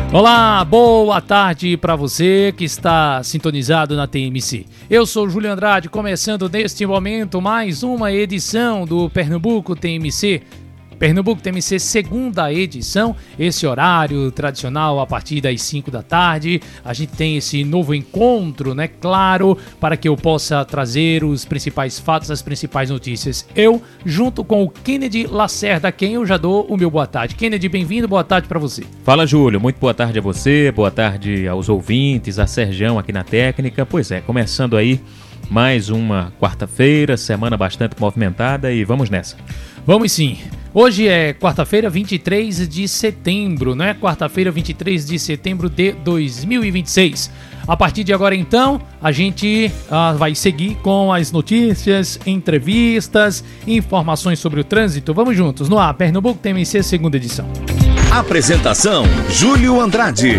Olá, boa tarde para você que está sintonizado na TMC. Eu sou Júlio Andrade, começando neste momento mais uma edição do Pernambuco TMC. Pernambuco TMC, segunda edição, esse horário tradicional a partir das 5 da tarde. A gente tem esse novo encontro, né? Claro, para que eu possa trazer os principais fatos, as principais notícias. Eu, junto com o Kennedy Lacerda, a quem eu já dou o meu boa tarde. Kennedy, bem-vindo, boa tarde para você. Fala, Júlio, muito boa tarde a você, boa tarde aos ouvintes, a Serjão aqui na técnica. Pois é, começando aí mais uma quarta-feira, semana bastante movimentada e vamos nessa. Vamos sim. Hoje é quarta-feira, 23 de setembro, né? Quarta-feira, 23 de setembro de 2026. A partir de agora, então, a gente vai seguir com as notícias, entrevistas, informações sobre o trânsito. Vamos juntos no ar, Pernambuco TMC, segunda edição. Apresentação, Júlio Andrade.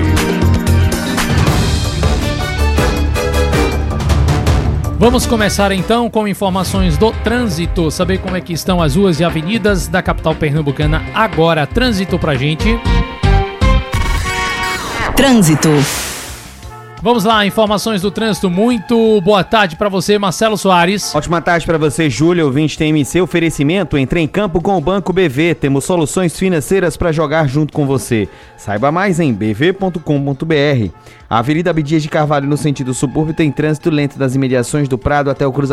Vamos começar então com informações do trânsito, saber como é que estão as ruas e avenidas da capital pernambucana agora. Trânsito pra gente. Trânsito. Vamos lá, informações do trânsito. Muito boa tarde para você, Marcelo Soares. Ótima tarde para você, Júlio, ouvinte TMC. Oferecimento, entre em campo com o Banco BV. Temos soluções financeiras para jogar junto com você. Saiba mais em bv.com.br. A Avenida Abdias de Carvalho, no sentido subúrbio, tem trânsito lento das imediações do Prado até o cruzamento